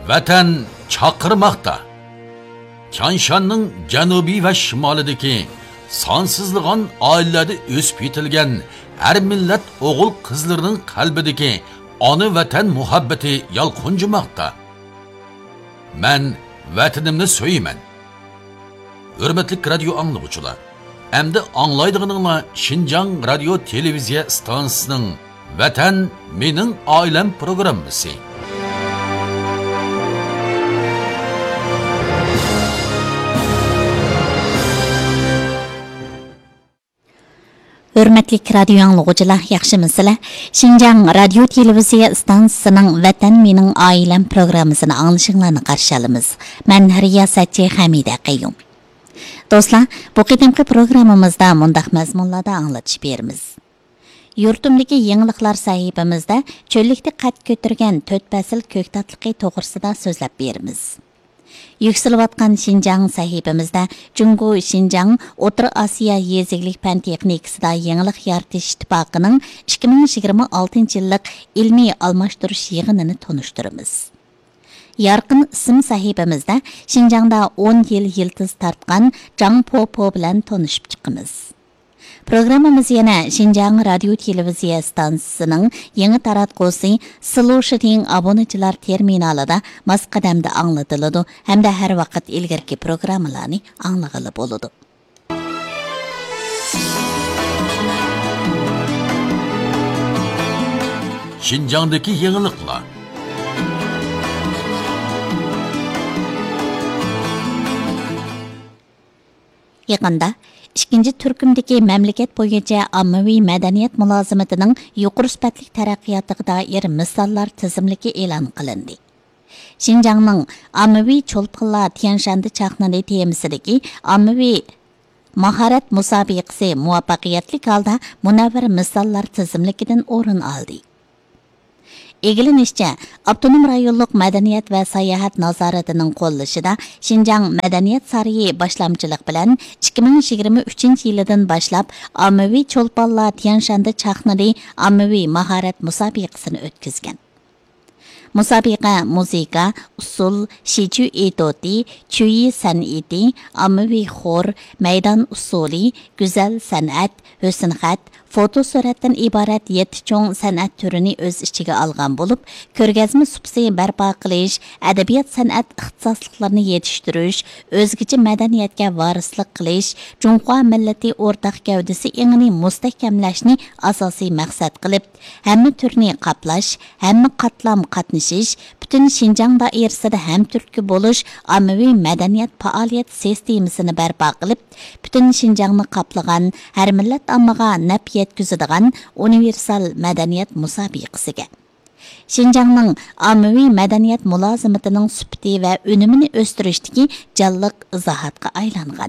Vatan chaqirmoqda. Tianshanning janubiy va shimolidagi sonsizlig'an oilalarda o'sib yetilgan har millat o'g'il qizlarining qalbidagi ona vatan muhabbati yalqunjimoqda. Men vatanimni so'yman. Hurmatli radio anglag'uchilar, endi anglaydiganinglar Xinjiang radio televiziya stansiyasining Vatan mening oilam programmasi. Hürmetli radio anglag'uchilar, yaxshimisizlar? Xinjiang radio televiziya stansiyasining Vatan mening oilam programmasini anglashinglarni qarshi olamiz. Men riyosatchi Hamida Qayyum. Do'stlar, bu qitimqi programmamizda mundaq mazmunlarda anglatish beramiz. Yurtimdagi yangiliklar sahifamizda cho'llikda qad ko'targan 4 fasl ko'ktatligi to'g'risida so'zlab beramiz. Yükselivatkan Xinjiang sahifamizda Jungo Xinjiang O'rta Osiyo yeziglik fan texnikasida yangilik yaratish ittifoqining 2026 yillik ilmiy almashtirish yig'inini tanishtiramiz. Yarqin ism sahifamizda Xinjiangda 10 yil yildiz tartgan Zhang Po bilan tanishib chiqamiz. Programmamiz yana Xinjiang radio televiziya stansiyasining yangi taratqusi Solutioning obunachilar terminalida masqadamda anglatiladi hamda har vaqt ilgirki programmalarni anglag'ili bo'ladi. Xinjiangdagi yangiliklar. Yaqında İkinci Türkümdeki memleket bo'yicha ommaviy madaniyat mulozimatining yuqori sifatli taraqqiyotiga doir misollar tizimligi e'lon qilindi. Xinjiangning ommaviy cho'lponlar Tianshanda chaqnadi temasidagi ommaviy mahorat musobaqasi muvaffaqiyatli holda munavvar misollar tizimligidan o'rin oldi. Egilinishcha, Avtonom rayonluq madaniyat va sayohat nazoratining qo'llashida Xinjiang madaniyat sarayi boshlamchilik bilan 2023-yildan boshlab ommaviy cho'lponlar Tianshanda chaqnadi ommaviy mahorat musobaqasini o'tkazgan. Musobaqa musiqa, usul, shichu etoti, chuyi san'ati, ommaviy xor, maydon usuli, go'zal san'at, husnxat, foto suratdan iborat 7 cho'ng san'at turini o'z ichiga olgan bo'lib, ko'rgazma supsi barpo qilish, adabiyot san'at ixtisosliklarini yetishtirish, o'zgacha madaniyatga varislik qilish, Junqo millati o'rtaq gavdasi engini mustahkamlashni asosiy maqsad qilib, hamma turni qoplash, hamma qatlam qatnashish, butun Xinjiang doirasida ham turtki bo'lish, ommaviy madaniyat faoliyat sistemasini barpo qilib, butun Xinjiangni qoplagan har millat ommaga naf yetkazadigan universal madaniyat musobaqasiga. Xinjiangning ommaviy madaniyat mulozimatining sifati va unumini o'stirishdagi jonliq izohatga aylangan.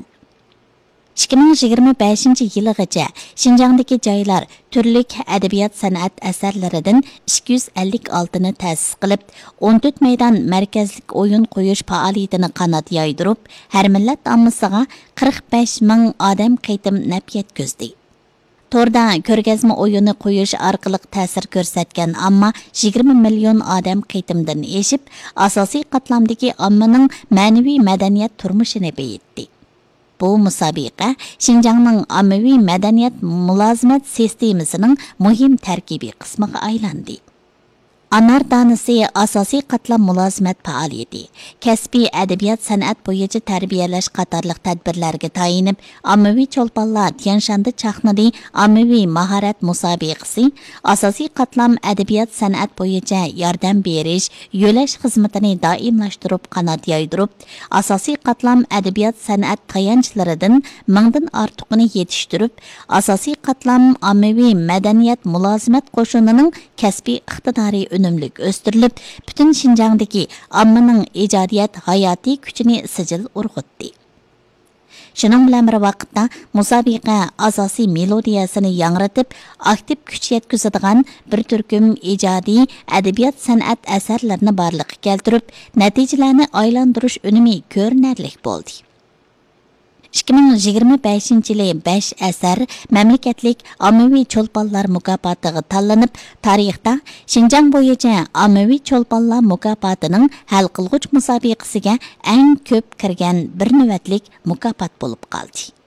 2025-yilgacha Xinjiangdagi joylar turlik adabiyot san'at asarlaridan 256 ni ta'sis qilib, 14 maydon markazlik o'yin qo'yish faoliyatini qanot yoydirib, har millat ommasiga 45 ming odam qaytim naf yetkazdi. Torda ko'rgazma o'yini qo'yish orqali ta'sir ko'rsatgan, ammo 20 million odam qaytimdan eshib, asosiy qatlamdagi ommaning ma'naviy madaniyat turmushini beyitdi. Bu musobaqa Xinjiangning ommaviy madaniyat mulozimat sistemasining muhim tarkibiy qismiga aylandi. Anar danisi asosiy qatlam mulozimat faoliyati, kasbiy adabiyot san'at bo'yicha tarbiyalash qatorliq tadbirlarga tayinib, ommaviy cho'lponlar Tianshanda chaqnadi ommaviy mahorat musobaqasi, asosiy qatlam adabiyot san'at bo'yicha yordam berish, yo'lash xizmatini doimlashtirib qanot yoydirib, asosiy qatlam adabiyot san'at tayanchlaridan mingdan ortiqini yetishtirib, asosiy qatlam ommaviy madaniyat mulozimat qo'shinining kasbiy iqtidori unumlik o'stirilib, butun Xinjiangdagi ommaning ijodiyat hayotiy kuchini sijil urg'utdi. Shuning bilan bir vaqtda musobaqa asosiy melodiyasini yangratib, aktiv kuch yetkazadigan bir turkum ijodiy adabiyot san'at asarlarini barliqqa keltirib, natijalarni aylantirish unumi ko'rinarli bo'ldi. 2025-yili 5 asar mamlakatlik ommaviy cho'lponlar mukofotiga tanlanib, tarixda Xinjiang bo'yicha ommaviy cho'lponlar mukofotining hal qilg'uch musobaqasiga eng ko'p kirgan bir navbatlik mukofot bo'lib qoldi.